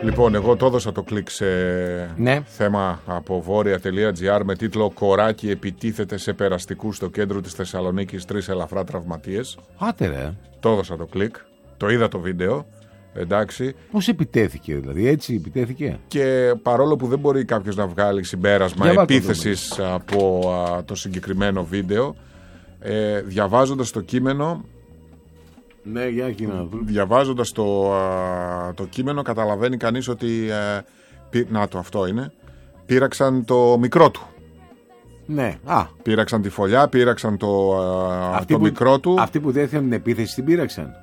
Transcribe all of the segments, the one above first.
Λοιπόν, εγώ το έδωσα το κλικ σε θέμα από βόρεια.gr με τίτλο «Κοράκι επιτίθεται σε περαστικούς στο κέντρο της Θεσσαλονίκης, 3 ελαφρά τραυματίες». Άτε ρε. Το έδωσα το κλικ, το είδα το βίντεο. Εντάξει. Πώς επιτέθηκε, δηλαδή, έτσι επιτέθηκε? Και παρόλο που δεν μπορεί κάποιος να βγάλει συμπέρασμα επίθεσης από το συγκεκριμένο βίντεο, διαβάζοντας το κείμενο. Ναι, για εκείνα. Διαβάζοντας το κείμενο καταλαβαίνει κανείς ότι αυτό είναι. Πήραξαν το μικρό του. Ναι. Πήραξαν τη φωλιά, πήραξαν το μικρό του. Αυτοί που δέχτηκαν την επίθεση την πήραξαν.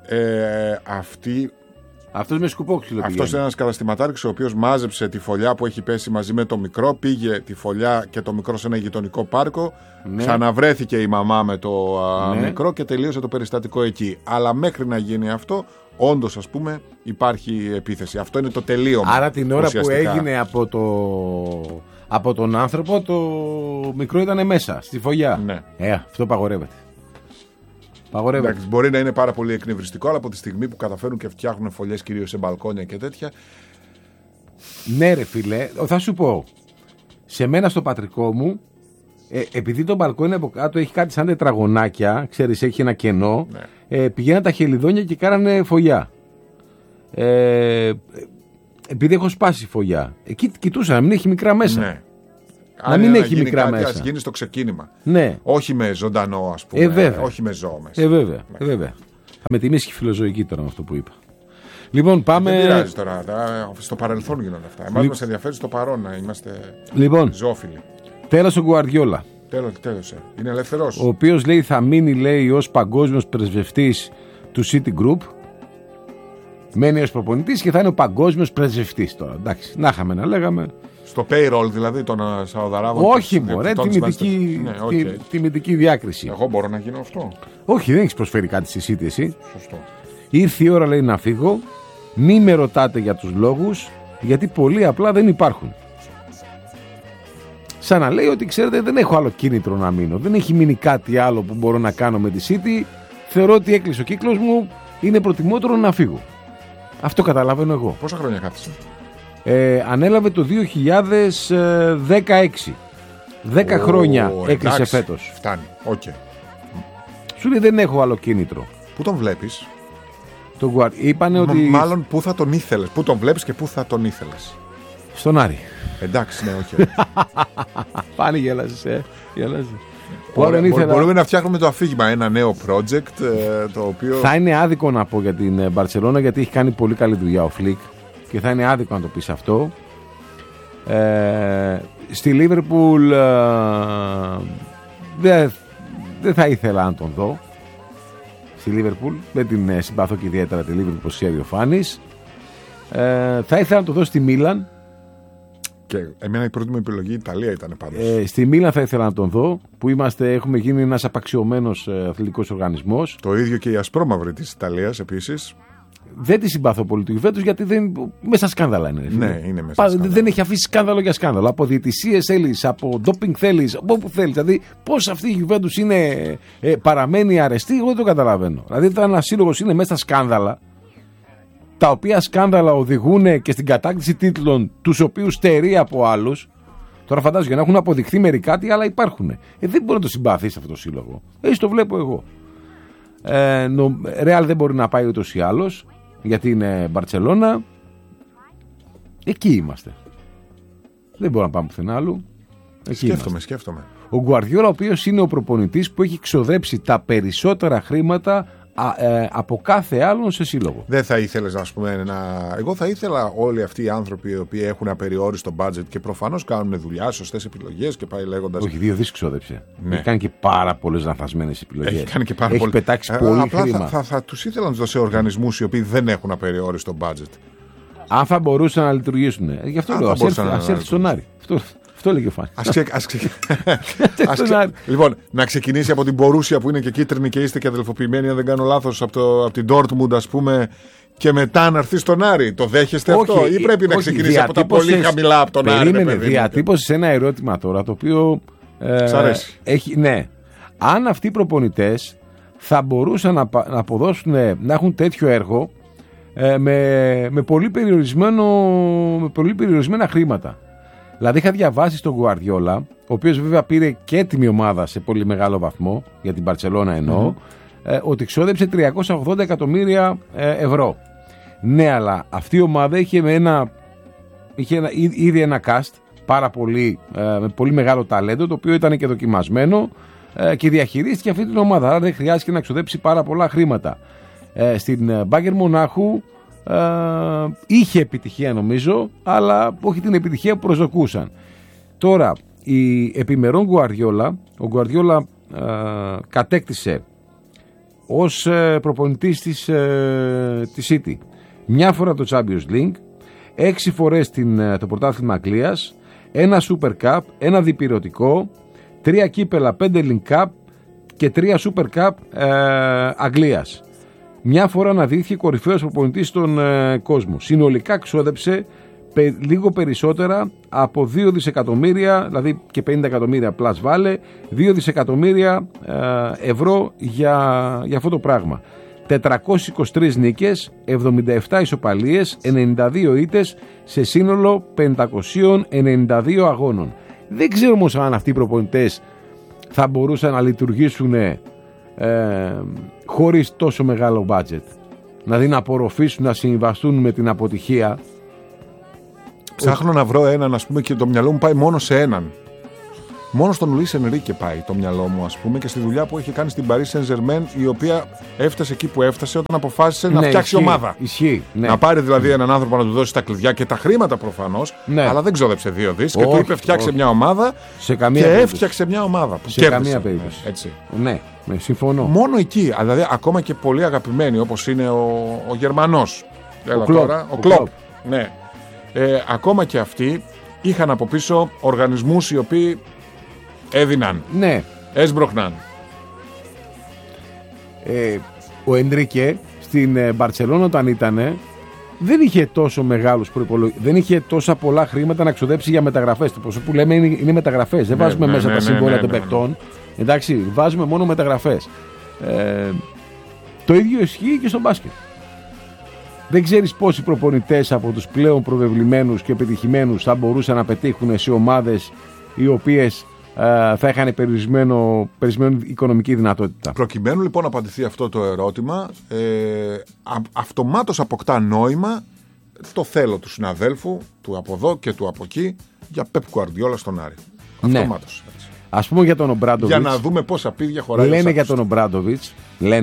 Αυτός με σκουπόξυλο. Αυτός είναι ένας καταστηματάρχης ο οποίος μάζεψε τη φωλιά που έχει πέσει μαζί με το μικρό, πήγε τη φωλιά και το μικρό σε ένα γειτονικό πάρκο, ξαναβρέθηκε η μαμά με το μικρό και τελείωσε το περιστατικό εκεί. Αλλά μέχρι να γίνει αυτό, όντως ας πούμε υπάρχει επίθεση. Αυτό είναι το τελείωμα. Άρα την ώρα που έγινε από τον άνθρωπο, το μικρό ήταν μέσα στη φωλιά. Ναι. Αυτό παγορεύεται. Εντάξει, μπορεί να είναι πάρα πολύ εκνευριστικό, αλλά από τη στιγμή που καταφέρουν και φτιάχνουν φωλιές κυρίως σε μπαλκόνια και τέτοια. Ναι, ρε φίλε, θα σου πω. Σε μένα στο πατρικό μου, επειδή το μπαλκόνι από κάτω έχει κάτι σαν τετραγωνάκια, ξέρεις, έχει ένα κενό, πηγαίναν τα χελιδόνια και κάνανε φωλιά. Επειδή έχω σπάσει φωλιά, εκεί κοιτούσα να μην έχει μικρά μέσα. Ναι. Να μην έχει μικρά κάτι, μέσα. ας γίνει στο ξεκίνημα. Ναι. Όχι με ζωντανό, ας πούμε. Όχι με ζώο μέσα. Βέβαια. Θα με τιμήσει και φιλοζωική τώρα με αυτό που είπα. Λοιπόν, πάμε. Δεν πειράζει τώρα. Στο παρελθόν γίνονται αυτά. Εμάς μας ενδιαφέρει στο παρόν να είμαστε ζώφιλοι. Τέλος ο Γκουαρδιόλα. Τέλος. Είναι ελεύθερος. Ο οποίος λέει θα μείνει, λέει, ως παγκόσμιος πρεσβευτής του City Group. Μένει ως προπονητής και θα είναι ο παγκόσμιος πρεσβευτής τώρα. Εντάξει, να είχαμε να λέγαμε. Στο payroll δηλαδή των Σαουδαράβων. Όχι μωρέ, τιμητική διάκριση. Εγώ μπορώ να γίνω αυτό. Όχι, δεν έχεις προσφέρει κάτι στη City εσύ. Σωστό. Ήρθε η ώρα, λέει, να φύγω. Μη με ρωτάτε για τους λόγους, γιατί πολύ απλά δεν υπάρχουν. Σαν να λέει ότι, ξέρετε, δεν έχω άλλο κίνητρο να μείνω. Δεν έχει μείνει κάτι άλλο που μπορώ να κάνω με τη City. Θεωρώ ότι έκλεισε ο κύκλος μου. Είναι προτιμότερο να φύγω. Αυτό καταλαβαίνω εγώ. Πόσα χρόνια κάθισε? Ανέλαβε το 2016. 10 χρόνια έκλεισε φέτος. Φτάνει, okay. Σου λέει δεν έχω άλλο κίνητρο. Πού τον βλέπεις? Είπανε ότι... Μάλλον πού θα τον ήθελες? Πού τον βλέπεις και πού θα τον ήθελες? Στον Άρη. Εντάξει, ναι, οκ. Πάλι γέλασες, Μπορούμε να φτιάχνουμε το αφήγημα, ένα νέο project το οποίο... Θα είναι άδικο να πω για την Μπαρσελόνα, γιατί έχει κάνει πολύ καλή δουλειά ο Φλικ και θα είναι άδικο να το πεις αυτό. Στη Λίβερπουλ δεν θα ήθελα να τον δω. Στη Λίβερπουλ δεν την συμπαθώ και ιδιαίτερα τη Λίβερπουλ, όπως ξέρει ο Φάνης. Θα ήθελα να τον δω στη Μίλαν. Και εμένα η πρώτη μου επιλογή η Ιταλία ήταν πάντως. Στη Μίλαν θα ήθελα να τον δω, που έχουμε γίνει ένας απαξιωμένος αθλητικός οργανισμός. Το ίδιο και η ασπρόμαυρη της Ιταλίας επίσης. Δεν τη συμπαθώ πολύ του Γιουβέντους, γιατί μέσα σκάνδαλα είναι. Ναι, είναι μέσα σκάνδαλα. Δεν έχει αφήσει σκάνδαλο για σκάνδαλο. Από διαιτησίες θέλεις, από ντόπινγκ θέλεις, από όπου θέλεις. Δηλαδή, πώς αυτή η Γιουβέντους παραμένει αρεστή, εγώ δεν το καταλαβαίνω. Δηλαδή, όταν ένα σύλλογος είναι μέσα στα σκάνδαλα, τα οποία σκάνδαλα οδηγούν και στην κατάκτηση τίτλων, τους οποίους στερεί από άλλους. Τώρα φαντάζομαι για να έχουν αποδειχθεί μερικά τι άλλα υπάρχουν. Δεν μπορεί να το συμπαθείς αυτό το σύλλογο. Έτσι το βλέπω εγώ. Ρεάλ δεν μπορεί να πάει ούτως ή άλλως, γιατί είναι Μπαρτσελώνα. Εκεί είμαστε. Δεν μπορούμε να πάμε πουθενά άλλου. Σκέφτομαι. Ο Γκουαρδιόλα, ο οποίος είναι ο προπονητής που έχει ξοδέψει τα περισσότερα χρήματα από κάθε άλλον σε σύλλογο. Δεν θα ήθελες να πούμε εγώ θα ήθελα όλοι αυτοί οι άνθρωποι οι οποίοι έχουν απεριόριστο budget και προφανώς κάνουν δουλειά, σωστές επιλογές και πάει λέγοντας. Όχι, 2 δις ξόδεψε. Ναι. Έχει κάνει και πάρα πολλές λανθασμένες επιλογές. Έχει πετάξει πολύ χρήμα. Θα τους ήθελα να τους δώσει οργανισμούς οι οποίοι δεν έχουν απεριόριστο budget. Αν θα μπορούσαν να λειτουργήσουν. Γι' αυτό λέω. Ας έρθει στον Άρη. Αυτό λέγει ο Φάνης. Λοιπόν, να ξεκινήσει από την Μπορούσια που είναι και κίτρινη και είστε και αδελφοποιημένοι, αν δεν κάνω λάθος, από την Ντόρτμουντ, ας πούμε, και μετά να έρθει στον Άρη. Το δέχεστε αυτό, ή πρέπει να ξεκινήσει από τα πολύ χαμηλά από τον Άρη? Περίμενε, διατύπωσες ένα ερώτημα τώρα το οποίο. Σ' αρέσει. Ναι. Αν αυτοί οι προπονητές θα μπορούσαν να αποδώσουν, να έχουν τέτοιο έργο, με πολύ περιορισμένα χρήματα. Δηλαδή είχα διαβάσει στον Γκουαρδιόλα, ο οποίος βέβαια πήρε και έτοιμη ομάδα σε πολύ μεγάλο βαθμό, για την Μπαρτσελώνα εννοώ, ότι ξόδεψε 380 εκατομμύρια ευρώ. Ναι, αλλά αυτή η ομάδα είχε ήδη ένα cast με πολύ μεγάλο ταλέντο, το οποίο ήταν και δοκιμασμένο και διαχειρίστηκε αυτή την ομάδα. Άρα δεν χρειάστηκε να ξοδέψει πάρα πολλά χρήματα. Στην Bayern Μονάχου είχε επιτυχία νομίζω, αλλά όχι την επιτυχία που προσδοκούσαν. Τώρα, η επιμερών Γκουαρδιόλα, ο Γκουαρδιόλα κατέκτησε ως προπονητής της City μια φορά το Champions League, 6 φορές το πρωτάθλημα Αγγλίας, ένα Super Cup, ένα διπυρωτικό, 3 κύπελα, 5 Link Cup και 3 Super Cup Αγγλίας. Μια φορά αναδείχθηκε κορυφαίος προπονητής στον κόσμο. Συνολικά ξόδεψε λίγο περισσότερα από 2 δισεκατομμύρια, δηλαδή και 50 εκατομμύρια πλάς βάλε, 2 δισεκατομμύρια ευρώ για αυτό το πράγμα. 423 νίκες, 77 ισοπαλίες, 92 ήττες σε σύνολο 592 αγώνων. Δεν ξέρω όμως αν αυτοί οι προπονητές θα μπορούσαν να λειτουργήσουν χωρίς τόσο μεγάλο budget. Δηλαδή να απορροφήσουν, να συμβαστούν με την αποτυχία. Ψάχνω να βρω έναν, ας πούμε, και το μυαλό μου πάει μόνο σε έναν. Μόνο στον Λουίς Ενρίκε πάει το μυαλό μου, ας πούμε, και στη δουλειά που έχει κάνει στην Paris Saint-Germain, η οποία έφτασε εκεί που έφτασε όταν αποφάσισε να φτιάξει ομάδα. Ισχύει. Ναι. Να πάρει δηλαδή έναν άνθρωπο να του δώσει τα κλειδιά και τα χρήματα προφανώς, αλλά δεν ξόδεψε 2 δις και του είπε φτιάξε μια ομάδα. Έφτιαξε μια ομάδα. Που σε καμία περίπτωση. Έτσι. Ναι, συμφωνώ. Μόνο εκεί, δηλαδή ακόμα και πολύ αγαπημένοι όπως είναι ο Γερμανός. Ο Κλοπ. Ναι. Ακόμα και αυτοί είχαν από πίσω οργανισμούς οι οποίοι έδιναν. Ναι. Έσπροχναν. Ο Ενρίκε στην Μπαρτσελώνα όταν ήτανε, δεν είχε τόσο μεγάλους προϋπολογισμούς, δεν είχε τόσα πολλά χρήματα να ξοδέψει για μεταγραφές. Το ποσό που λέμε είναι μεταγραφές. Δεν βάζουμε μέσα τα συμβόλαια των παικτών. Εντάξει, βάζουμε μόνο μεταγραφές. Το ίδιο ισχύει και στο μπάσκετ. Δεν ξέρεις πόσοι προπονητές από τους πλέον προβεβλημένους και επιτυχημένους θα μπορούσαν να πετύχουν σε ομάδες οι οποίες θα είχαν περιορισμένη οικονομική δυνατότητα. Προκειμένου λοιπόν να απαντηθεί αυτό το ερώτημα, αυτομάτως αποκτά νόημα το θέλω του συναδέλφου, του από εδώ και του από εκεί, για Πεπ Γκουαρδιόλα στον Άρη. Αυτομάτως. Ναι. Ας πούμε για τον Ομπράντοβιτς. Για να δούμε πόσα πίδια χωράει. Λένε για τον Ομπράντοβιτς,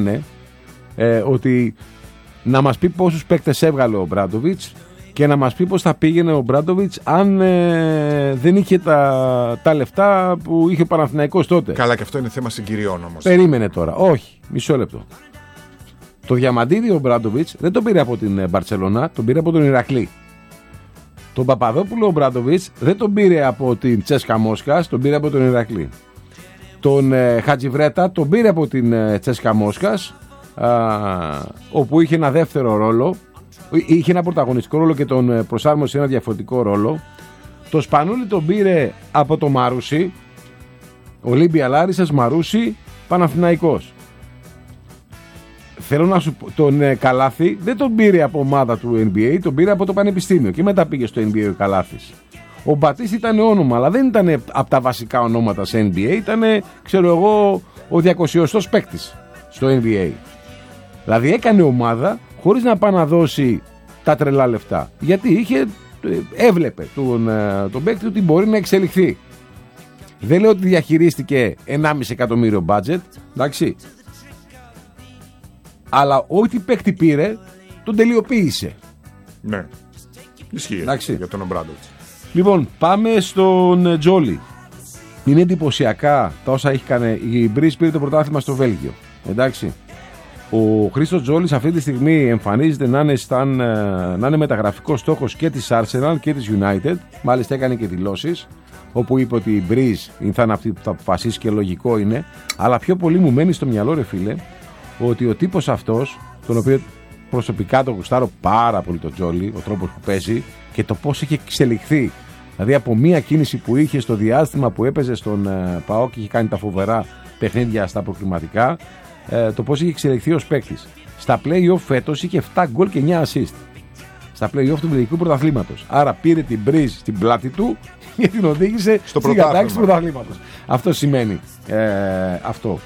ότι να μας πει πόσους παίκτες έβγαλε ο Ομπράντοβιτς και να μας πει πώς θα πήγαινε ο Ομπράντοβιτς αν δεν είχε τα λεφτά που είχε ο Παναθηναϊκός τότε. Καλά, και αυτό είναι θέμα συγκυριών όμως. Περίμενε τώρα. Όχι, μισό λεπτό. Το διαμαντίδιο ο Ομπράντοβιτς δεν τον πήρε από την Μπαρτσελώνα, τον πήρε από τον Ηρακλή. Τον Παπαδόπουλο ο Ομπράντοβιτς δεν τον πήρε από την Τσέσκα Μόσχας, τον πήρε από τον Ηρακλή. Τον Χατζιβρέτα τον πήρε από την Τσέσκα Μόσχας, όπου είχε ένα δεύτερο ρόλο, είχε ένα πρωταγωνιστικό ρόλο και τον προσάρμοσε σε ένα διαφορετικό ρόλο. Το Σπανούλι τον πήρε από το Μαρούσι, Ολύμπια Λάρισσας, Μαρούσι, Παναθηναϊκός. Θέλω να σου πω, τον Καλάθι δεν τον πήρε από ομάδα του NBA, τον πήρε από το Πανεπιστήμιο και μετά πήγε στο NBA ο Καλάθης. Ο Μπατίστη ήταν όνομα, αλλά δεν ήταν από τα βασικά ονόματα σε NBA, ήταν, ξέρω εγώ, ο 200ος παίκτης στο NBA. Δηλαδή έκανε ομάδα χωρίς να πάει να δώσει τα τρελά λεφτά. Γιατί έβλεπε τον παίκτη ότι μπορεί να εξελιχθεί. Δεν λέω ότι διαχειρίστηκε 1,5 εκατομμύριο budget, εντάξει. Αλλά ό,τι παίκτη πήρε, τον τελειοποίησε. Ναι. Ισχύει για τον Ομπράντοβιτς. Λοιπόν, πάμε στον Τζόλι. Είναι εντυπωσιακά τα όσα έχει κάνει. Η Μπρις πήρε το πρωτάθλημα στο Βέλγιο. Εντάξει. Ο Χρήστος Τζόλης αυτή τη στιγμή εμφανίζεται να είναι μεταγραφικός στόχος και της Arsenal και της United. Μάλιστα έκανε και δηλώσεις όπου είπε ότι η Breeze θα είναι αυτή που θα αποφασίσει και λογικό είναι. Αλλά πιο πολύ μου μένει στο μυαλό, ρε φίλε, ότι ο τύπος αυτός, τον οποίο προσωπικά τον γουστάρω πάρα πολύ τον Τζόλη, ο τρόπος που παίζει και το πώς έχει εξελιχθεί. Δηλαδή από μία κίνηση που είχε στο διάστημα που έπαιζε στον ΠΑΟΚ και είχε κάνει τα φοβερά παιχνίδια στα προκριματικά, το πώς έχει εξελιχθεί ως παίκτης. Στα play-off φέτος είχε 7 γκολ και 9 assist. Στα play-off του Βελγικού Πρωταθλήματος. Άρα πήρε την μπρίζ στην πλάτη του και την οδήγησε στην κατάκτηση του πρωταθλήματος. Αυτό σημαίνει αυτό.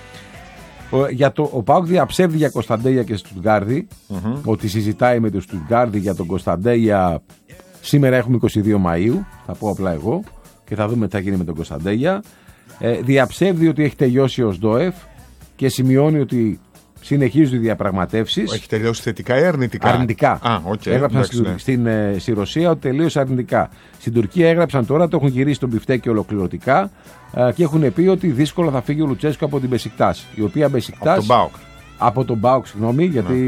Ο ΠΑΟΚ διαψεύδει για Κωνσταντέλια και Στουτγκάρδη, ότι συζητάει με τον Στουτγκάρδη για τον Κωνσταντέλια. Σήμερα έχουμε 22 Μαΐου, θα πω απλά εγώ, και θα δούμε τι θα γίνει με τον Κωνσταντέλια. Διαψεύδει ότι έχει τελειώσει ο ΣΔΟΕΦ και σημειώνει ότι συνεχίζουν οι διαπραγματεύσεις. Έχει τελειώσει θετικά ή αρνητικά? Αρνητικά. Έγραψαν στη Ρωσία ότι τελείωσε αρνητικά. Στην Τουρκία έγραψαν τώρα, το έχουν γυρίσει τον μπιφτέκι ολοκληρωτικά και έχουν πει ότι δύσκολα θα φύγει ο Λουτσέσκου από την Μπεσικτάς. Η οποία Μπεσικτάς. Από τον ΠΑΟΚ, συγγνώμη,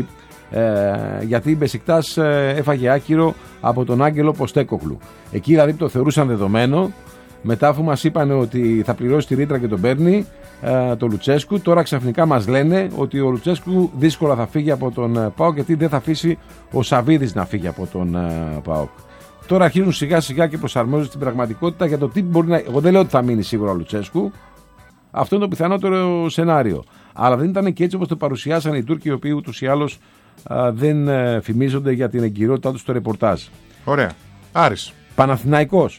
γιατί η Μπεσικτάς έφαγε άκυρο από τον Άγγελο Ποστέκογλου. Εκεί δηλαδή το θεωρούσαν δεδομένο. Μετά, αφού μας είπαν ότι θα πληρώσει τη ρήτρα και τον παίρνει το Λουτσέσκου, τώρα ξαφνικά μας λένε ότι ο Λουτσέσκου δύσκολα θα φύγει από τον ΠΑΟΚ, γιατί δεν θα αφήσει ο Σαβίδης να φύγει από τον ΠΑΟΚ. Τώρα αρχίζουν σιγά σιγά και προσαρμόζονται στην πραγματικότητα για το τι μπορεί να. Εγώ δεν λέω ότι θα μείνει σίγουρα ο Λουτσέσκου. Αυτό είναι το πιθανότερο σενάριο. Αλλά δεν ήταν και έτσι όπως το παρουσιάσαν οι Τούρκοι, οι οποίοι ούτως ή άλλως δεν φημίζονται για την εγκυρότητά τους στο ρεπορτάζ. Ωραία. Άρης. Παναθηναϊκός.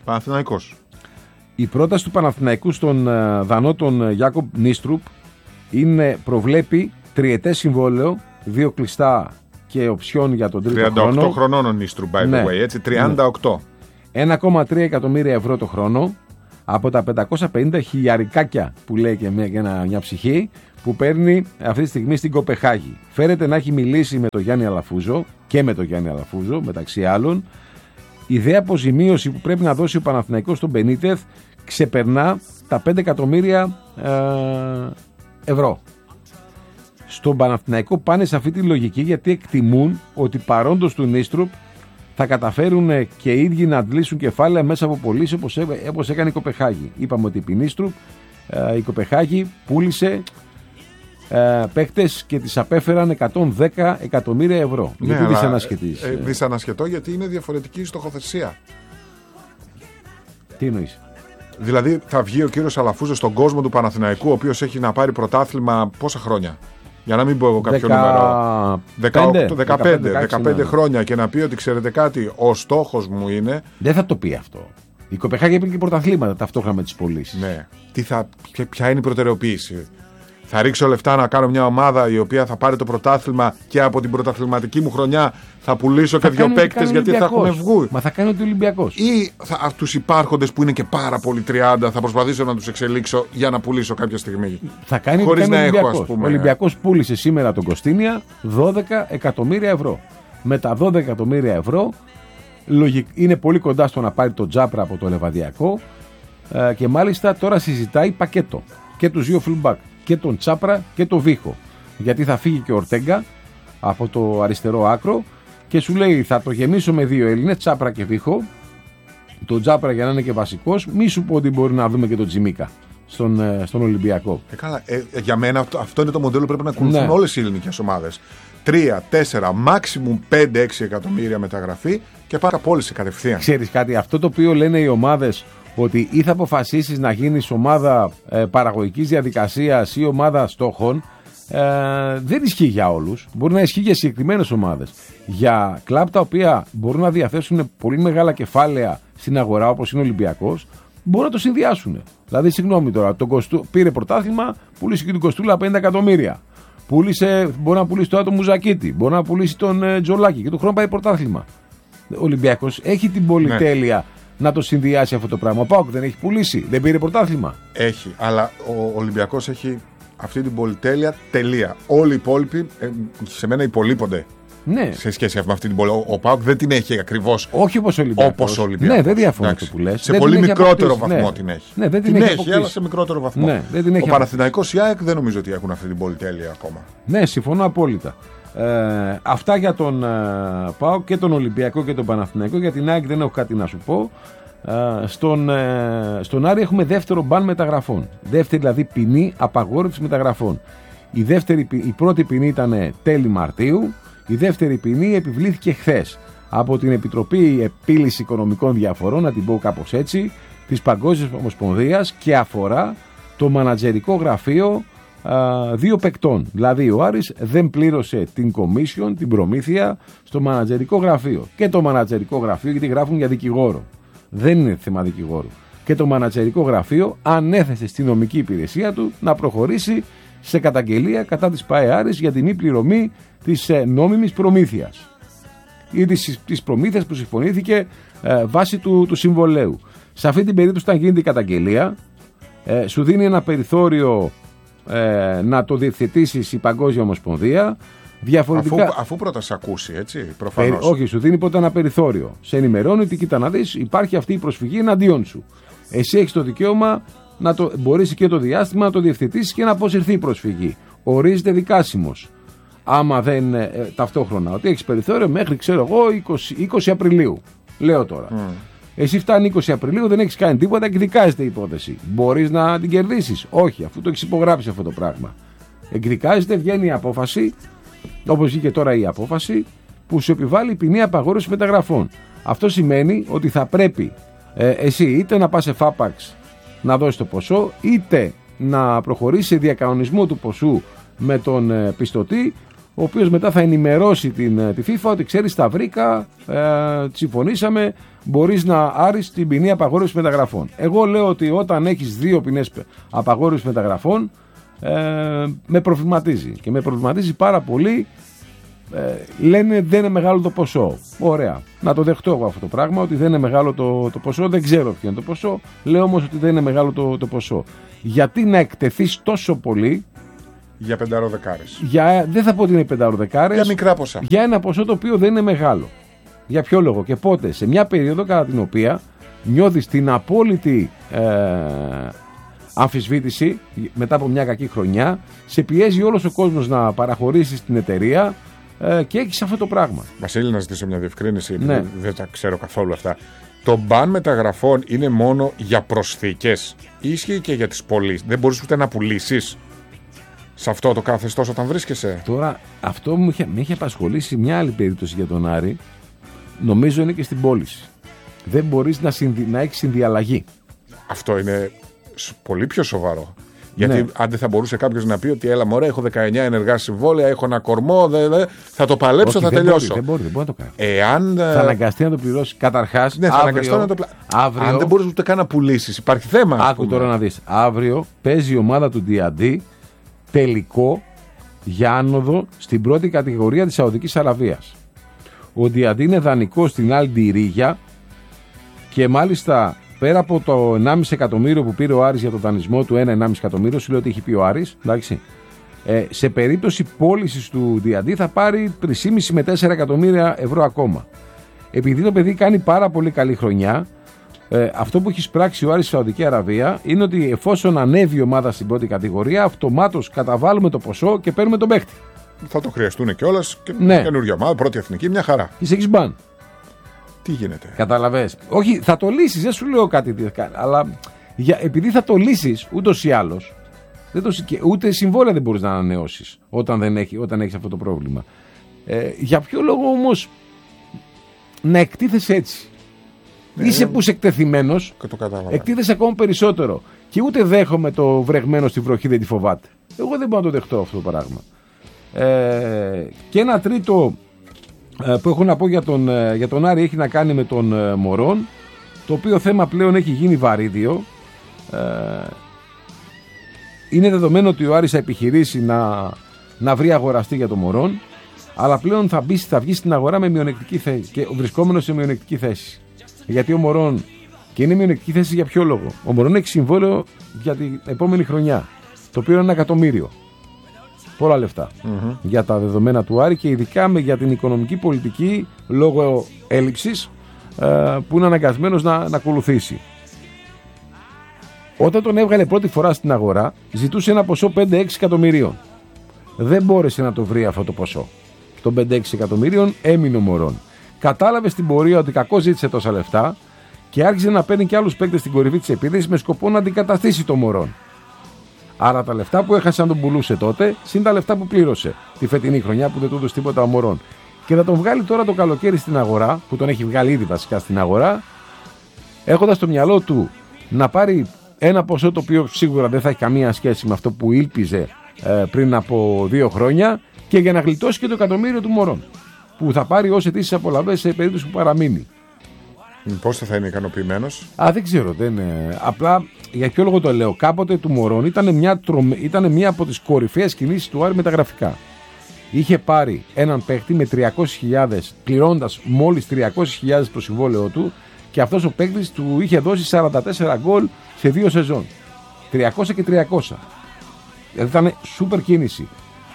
Η πρόταση του Παναθηναϊκού στον Δανό τον Γιάκομπ Νίστρουπ προβλέπει τριετές συμβόλαιο, 2 κλειστά και οψιόν για τον τρίτο χρόνο. 38 χρονών ο Νίστρουπ, by the way, έτσι, 38. 1,3 εκατομμύρια ευρώ το χρόνο από τα 550 χιλιαρικάκια που λέει και μια ψυχή που παίρνει αυτή τη στιγμή στην Κοπεχάγη. Φέρεται να έχει μιλήσει με τον Γιάννη Αλαφούζο και με τον Γιάννη Αλαφούζο μεταξύ άλλων. Η ιδέα αποζημίωση που πρέπει να δώσει ο Παναθηναϊκός στον Μπενίτεθ ξεπερνά τα 5 εκατομμύρια ευρώ. Στον Παναθηναϊκό πάνε σε αυτή τη λογική γιατί εκτιμούν ότι παρόντος του Νίστρουπ θα καταφέρουν και οι ίδιοι να αντλήσουν κεφάλαια μέσα από πωλήσεις όπως έκανε η Κοπεχάγη. Είπαμε ότι επί Νίστρουπ η Κοπεχάγη πούλησε παίκτες και τις απέφεραν 110 εκατομμύρια ευρώ. Ναι, γιατί δυσανασχετό γιατί είναι διαφορετική η στοχοθεσία. Τι εννοείς? Δηλαδή θα βγει ο κύριος Αλαφούζος στον κόσμο του Παναθηναϊκού, ο οποίος έχει να πάρει πρωτάθλημα πόσα χρόνια? Για να μην πω εγώ κάποιο νούμερο. 15 χρόνια και να πει ότι ξέρετε κάτι, ο στόχος μου είναι. Δεν θα το πει αυτό. Η Κοπεχάγη έπαιρνε και πρωταθλήματα ταυτόχρονα με τις πωλήσεις. Ναι. Ποια είναι η προτεραιοποίηση? Θα ρίξω λεφτά να κάνω μια ομάδα η οποία θα πάρει το πρωτάθλημα και από την πρωταθληματική μου χρονιά θα πουλήσω και 2 παίκτες γιατί θα έχουν βγει. Μα θα κάνει ότι ο Ολυμπιακός. Ή τους υπάρχοντες που είναι και πάρα πολύ 30 θα προσπαθήσω να τους εξελίξω για να πουλήσω κάποια στιγμή. Θα κάνει χωρίς να έχω, ας πούμε. Ο Ολυμπιακός πούλησε σήμερα τον Κωστίνια 12 εκατομμύρια ευρώ. Με τα 12 εκατομμύρια ευρώ είναι πολύ κοντά στο να πάρει τον Τζάπρα από το Λεβαδιακό και μάλιστα τώρα συζητάει πακέτο και τους 2 fullback. Και τον Τσάπρα και τον Βίχο. Γιατί θα φύγει και ο Ορτέγκα από το αριστερό άκρο και σου λέει θα το γεμίσω με 2 Έλληνες, Τσάπρα και Βίχο. Τον Τσάπρα για να είναι και βασικός, μη σου πω ότι μπορεί να δούμε και τον Τζιμίκα στον Ολυμπιακό. Για μένα αυτό είναι το μοντέλο που πρέπει να ακολουθούν όλες οι ελληνικές ομάδες. 3, 4, maximum 5-6 εκατομμύρια μεταγραφή και πάρα πώληση κατευθείαν. Ξέρεις κάτι, αυτό το οποίο λένε οι ομάδες, ότι ή θα αποφασίσεις να γίνεις ομάδα παραγωγικής διαδικασίας ή ομάδα στόχων, δεν ισχύει για όλους. Μπορεί να ισχύει για συγκεκριμένες ομάδες. Για κλαμπ τα οποία μπορούν να διαθέσουν πολύ μεγάλα κεφάλαια στην αγορά, όπως είναι ο Ολυμπιακός, μπορούν να το συνδυάσουν. Δηλαδή, συγγνώμη τώρα, πήρε πρωτάθλημα, πούλησε και την Κοστούλα 50 εκατομμύρια. Μπορεί να πουλήσει τώρα τον Μουζακίτη, μπορεί να πουλήσει τον Τζολάκη και του χρόνου πάει πρωτάθλημα. Ο Ολυμπιακός έχει την πολυτέλεια να το συνδυάσει αυτό το πράγμα. Ο ΠΑΟΚ δεν έχει πουλήσει, δεν πήρε πρωτάθλημα. Έχει, αλλά ο Ολυμπιακός έχει αυτή την πολυτέλεια, τελεία. Όλοι οι υπόλοιποι, σε μένα υπολείπονται. Ναι. Σε σχέση με αυτή την πολυτέλεια. Ο ΠΑΟΚ δεν την έχει ακριβώς. Όχι όπως ο Ολυμπιακός. Ναι, δεν διαφωνώ αυτό που λες. Σε πολύ μικρότερο βαθμό την έχει. Ναι, δεν την έχει, αλλά σε μικρότερο βαθμό. Ναι, δεν την έχει. Ο Παναθηναϊκός, η ΑΕΚ δεν νομίζω ότι έχουν αυτή την πολυτέλεια ακόμα. Ναι, συμφωνώ απόλυτα. Αυτά για τον ΠΑΟΚ και τον Ολυμπιακό και τον Παναθηναϊκό. Για την ΑΕΚ δεν έχω κάτι να σου πω. Στον Άρη έχουμε δεύτερο μπαν μεταγραφών. Δεύτερη δηλαδή ποινή απαγόρευση μεταγραφών. Η πρώτη ποινή ήταν τέλη Μαρτίου. Η δεύτερη ποινή επιβλήθηκε χθες από την Επιτροπή Επίλυση Οικονομικών Διαφορών, να την πω κάπως έτσι, της Παγκόσμιας Ομοσπονδίας και αφορά το μανατζερικό γραφείο 2 παικτών. Δηλαδή ο Άρης δεν πλήρωσε την commission, την προμήθεια στο μανατζερικό γραφείο. Και το μανατζερικό γραφείο, γιατί γράφουν για δικηγόρο, δεν είναι θέμα δικηγόρου. Και το μανατζερικό γραφείο ανέθεσε στη νομική υπηρεσία του να προχωρήσει σε καταγγελία κατά της ΠΑΕ Άρης για την μη πληρωμή της νόμιμης προμήθειας ή της προμήθειας που συμφωνήθηκε βάσει του συμβολέου. Σε αυτή την περίπτωση, όταν γίνεται η καταγγελία, σου δίνει ένα περιθώριο να το διευθετήσεις η Παγκόσμια Ομοσπονδία. Διαφορετικά... Αφού πρώτα σε ακούσει, έτσι, προφανώς. Όχι, σου δίνει πρώτα ένα περιθώριο. Σε ενημερώνει ότι κοίτα να δεις, υπάρχει αυτή η προσφυγή εναντίον σου. Εσύ έχεις το δικαίωμα μπορείς και το διάστημα να το διευθετήσεις και να αποσυρθεί η προσφυγή. Ορίζεται δικάσιμος. Άμα δεν ταυτόχρονα, ότι έχεις περιθώριο μέχρι, ξέρω εγώ, 20 Απριλίου. Λέω τώρα. Εσύ φτάνει 20 Απριλίου, δεν έχεις κάνει τίποτα και δικάζεται η υπόθεση. Μπορείς να την κερδίσεις? Όχι, αφού το έχεις υπογράψει αυτό το πράγμα. Εκδικάζεται, βγαίνει η απόφαση, όπως βγήκε τώρα η απόφαση, που σου επιβάλλει ποινή απαγόρευση μεταγραφών. Αυτό σημαίνει ότι θα πρέπει εσύ είτε να πας σε φάπαξ να δώσεις το ποσό, είτε να προχωρήσει σε διακανονισμό του ποσού με τον πιστωτή, ο οποίος μετά θα ενημερώσει τη FIFA ότι ξέρεις, τα βρήκα, συμφωνήσαμε, μπορείς να άρεις την ποινή απαγόρευση μεταγραφών. Εγώ λέω ότι όταν έχεις 2 ποινές απαγόρευση μεταγραφών, με προβληματίζει και με προβληματίζει πάρα πολύ. Λένε δεν είναι μεγάλο το ποσό. Ωραία, να το δεχτώ εγώ αυτό το πράγμα, ότι δεν είναι μεγάλο το ποσό. Δεν ξέρω ποιο είναι το ποσό. Λέω όμως ότι δεν είναι μεγάλο το ποσό. Γιατί να εκτεθείς τόσο πολύ για 5 δεκάρες? Δεν θα πω ότι είναι 5 δεκάρες. Για μικρά ποσά. Για ένα ποσό το οποίο δεν είναι μεγάλο. Για ποιο λόγο και πότε? Σε μια περίοδο κατά την οποία νιώθεις την απόλυτη αμφισβήτηση μετά από μια κακή χρονιά, σε πιέζει όλος ο κόσμος να παραχωρήσεις την εταιρεία και έχεις αυτό το πράγμα. Βασίλη, να ζητήσω μια διευκρίνηση, ναι. Δεν τα ξέρω καθόλου αυτά. Το μπαν μεταγραφών είναι μόνο για προσθήκες? Ίσχυε και για τις πωλήσεις? Δεν μπορείς ούτε να πουλήσεις σε αυτό το καθεστώς όταν βρίσκεσαι? Τώρα αυτό με είχε απασχολήσει μια άλλη περίπτωση για τον Άρη. Νομίζω είναι και στην πώληση. Δεν μπορείς να έχεις συνδιαλλαγή. Αυτό είναι πολύ πιο σοβαρό. Γιατί ναι. αν δεν θα μπορούσε κάποιος να πει ότι έλα μωρέ, έχω 19 ενεργά συμβόλαια, έχω ένα κορμό, θα το παλέψω, όχι, θα τελειώσω. Δεν μπορεί να το κάνει. Θα αναγκαστεί να το πληρώσει καταρχάς. Ναι, θα αναγκαστεί να το αύριο, αν δεν μπορείς ούτε καν να πουλήσεις, υπάρχει θέμα. Άκου τώρα να δεις. Αύριο παίζει η ομάδα του D&D τελικό για άνοδο στην πρώτη κατηγορία της Σαουδικής Αραβίας. Ο D&D είναι δανεικός στην Αλντιρίγια και μάλιστα πέρα από το 1,5 εκατομμύριο που πήρε ο Άρης για το δανεισμό του, 1,5 εκατομμύριο, σου λέω ότι έχει πει ο Άρης, εντάξει, σε περίπτωση πώλησης του D&D θα πάρει 3,5 με 4 εκατομμύρια ευρώ ακόμα. Επειδή το παιδί κάνει πάρα πολύ καλή χρονιά, αυτό που έχει σπράξει ο Άρης στη Σαουδική Αραβία είναι ότι εφόσον ανέβει η ομάδα στην πρώτη κατηγορία, αυτομάτως καταβάλουμε το ποσό και παίρνουμε τον παίχτη. Θα το χρειαστούν κιόλας και ναι. Καινούργια ομάδα, πρώτη εθνική, μια χαρά. Έχεις μπαν. Τι γίνεται? Καταλαβες. Όχι, θα το λύσεις, δεν σου λέω κάτι τι θα κάνει, αλλά επειδή θα το λύσεις ούτως ή άλλως, ούτε συμβόλαια δεν μπορείς να ανανεώσεις όταν έχεις αυτό το πρόβλημα. Για ποιο λόγο όμως να εκτίθεσαι έτσι? Είσαι που είσαι εκτεθειμένος, εκτίθεσαι ακόμα περισσότερο. Και ούτε δέχομαι το βρεγμένο στη βροχή δεν τη φοβάται. Εγώ δεν μπορώ να το δεχτώ αυτό το πράγμα. Και ένα τρίτο που έχω να πω για τον Άρη έχει να κάνει με τον Μωρόν, το οποίο θέμα πλέον έχει γίνει βαρύδιο. Είναι δεδομένο ότι ο Άρης θα επιχειρήσει να βρει αγοραστή για τον Μωρόν, αλλά πλέον θα βγει στην αγορά με μειονεκτική θέση και βρισκόμενο σε μειονεκτική θέση. Γιατί ο Μωρόν, και είναι μειονεκτική θέση για ποιο λόγο? Ο Μωρόν έχει συμβόλαιο για την επόμενη χρονιά, το οποίο είναι 1 εκατομμύριο. Πολλά λεφτά για τα δεδομένα του Άρη και ειδικά για την οικονομική πολιτική λόγω έλλειψης που είναι αναγκασμένος να ακολουθήσει. Όταν τον έβγαλε πρώτη φορά στην αγορά, ζητούσε ένα ποσό 5-6 εκατομμυρίων. Δεν μπόρεσε να το βρει αυτό το ποσό. Των 5-6 εκατομμυρίων έμεινε ο Μωρόν. Κατάλαβε στην πορεία ότι κακό ζήτησε τόσα λεφτά και άρχισε να παίρνει και άλλους παίκτες στην κορυφή της επίθεσης με σκοπό να αντικαταστήσει το Μωρόν. Άρα τα λεφτά που έχασε αν τον πουλούσε τότε, συν τα λεφτά που πλήρωσε τη φετινή χρονιά που δεν του έδωσε τίποτα ο Μωρόν. Και θα τον βγάλει τώρα το καλοκαίρι στην αγορά, που τον έχει βγάλει ήδη βασικά στην αγορά, έχοντας στο μυαλό του να πάρει ένα ποσό το οποίο σίγουρα δεν θα έχει καμία σχέση με αυτό που ήλπιζε πριν από 2 χρόνια και για να γλιτώσει και το εκατομμύριο του μωρών που θα πάρει ως αιτήσεις απολαβές σε περίπτωση που παραμείνει. Πώς θα είναι ικανοποιημένος? Δεν ξέρω. Απλά για ποιο λόγο το λέω. Κάποτε του Μωρόν ήταν μια από τις κορυφαίες κινήσεις του Άρη με τα γραφικά. Είχε πάρει έναν παίκτη με 300.000, πληρώντας μόλις 300.000 το συμβόλαιό του, και αυτός ο παίκτης του είχε δώσει 44 γκολ σε 2 σεζόν. 300 και 300. Δηλαδή ήταν σούπερ κίνηση.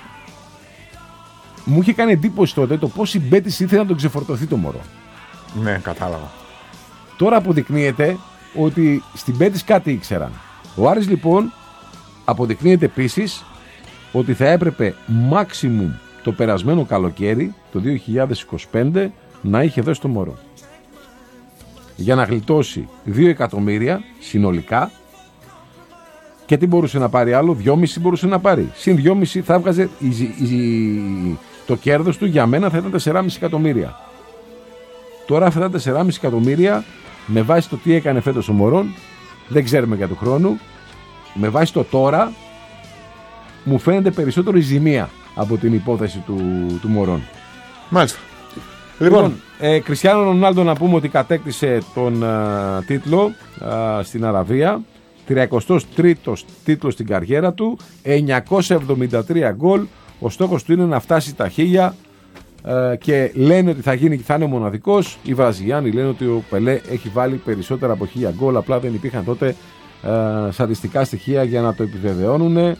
Μου είχε κάνει εντύπωση τότε το πώς η Μπέτις ήθελε να τον ξεφορτωθεί το Μωρό. Ναι, κατάλαβα. Τώρα αποδεικνύεται ότι στην Μπέτις κάτι ήξεραν. Ο Άρης λοιπόν αποδεικνύεται επίσης ότι θα έπρεπε maximum το περασμένο καλοκαίρι, το 2025, να είχε δώσει το Μωρό. Για να γλιτώσει 2 εκατομμύρια συνολικά. Και τι μπορούσε να πάρει άλλο? 2,5 μπορούσε να πάρει. Συν 2,5 θα έβγαζε το κέρδος του, για μένα θα ήταν 4,5 εκατομμύρια. Τώρα αυτά τα 4,5 εκατομμύρια, με βάση το τι έκανε φέτος ο Μωρόν, δεν ξέρουμε για του χρόνου, με βάση το τώρα, μου φαίνεται περισσότερο η ζημία από την υπόθεση του Μωρόν. Μάλιστα. Λοιπόν, Κριστιάνο Ρονάλντο, να πούμε ότι κατέκτησε τον τίτλο στην Αραβία. 33ος τίτλος στην καριέρα του, 973 γκολ. Ο στόχος του είναι να φτάσει τα 1000 και λένε ότι θα είναι ο μοναδικός. Οι Βραζιλιάνοι λένε ότι ο Πελέ έχει βάλει περισσότερα από 1000 γκολ, απλά δεν υπήρχαν τότε στατιστικά στοιχεία για να το επιβεβαιώνουν.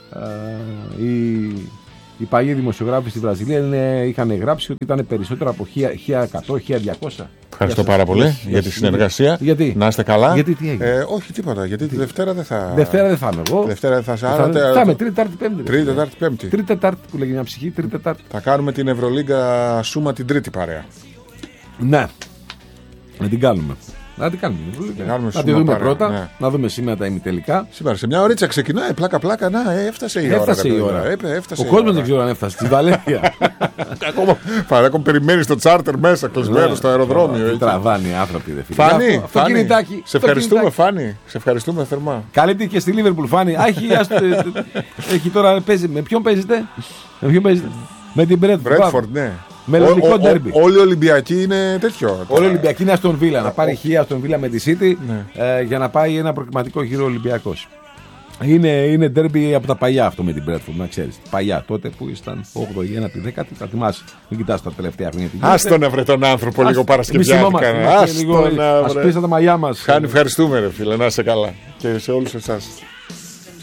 Οι παλιοί δημοσιογράφοι στη Βραζιλία είχαν γράψει ότι ήταν περισσότερο από 1100-1200. Ευχαριστώ πάρα πολύ για τη συνεργασία. Γιατί? Να είστε καλά. Γιατί τι έγινε? Όχι, τίποτα. Γιατί τη Δευτέρα δεν θα. Δευτέρα δεν θα είμαι εγώ. Δευτέρα δεν θα Θα είμαι Τρίτη, Τετάρτη, Πέμπτη. Τρίτη, Τετάρτη, Πέμπτη. Τρίτη, Τετάρτη που λέγει μια ψυχή. Τρίτη, Τετάρτη. Θα κάνουμε την Ευρωλίγκα Σούμα την Τρίτη παρέα. Ναι. Να την κάνουμε. Να την κάνουμε. Να τη δούμε πρώτα. Ναι. Να δούμε σήμερα τα ημιτελικά. Σήμερα σε μια ωρίτσα ξεκινάει. Πλάκα-πλάκα. Να, έφτασε η ώρα. Έφτασε η ώρα. Ο κόσμος δεν ξέρω αν έφτασε. Στη Βαλένθια. Ακόμα περιμένει το τσάρτερ μέσα, κλεισμένο στο αεροδρόμιο. Τραβάνε οι άνθρωποι. Φάνη, σε ευχαριστούμε, Φάνη. Σε ευχαριστούμε θερμά. Καλή τύχη και στη Λίβερπουλ, Φάνη. Έχει τώρα. Με ποιον παίζετε? Με την Μπρέντφορντ. Ναι. Μελλοντικό ντέρμπι. Όλοι οι Ολυμπιακοί είναι τέτοιο. Όλοι οι Ολυμπιακοί είναι Αστον Βίλα. Να πάρει χ Αστον Βίλα με τη City για να πάει ένα προκριματικό γύρο Ολυμπιακός. Είναι ντέρμπι από τα παλιά αυτό με την Μπρέντφορντ, να ξέρεις. Παλιά, τότε που ήσταν 8η, 1η, 10η. Θα θυμάσαι. Μην κοιτάς τα τελευταία χρόνια. Άστον να βρε τον άνθρωπο λίγο Παρασκευιάτικα. Ας πείσατε τα μαλλιά μας. Χάνει, ευχαριστούμε, ρε φίλε. Να είσαι καλά. Και σε όλους εσάς.